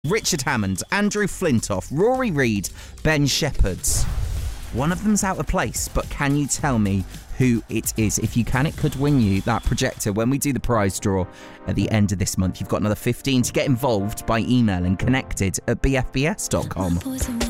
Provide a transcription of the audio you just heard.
Richard Hammond, Andrew Flintoff, Rory Reid, Ben Shepherd. One of them's out of place, but can you tell me who it is? If you can, it could win you that projector when we do the prize draw at the end of this month. You've got another 15 to get involved by emailing connected@bfbs.com.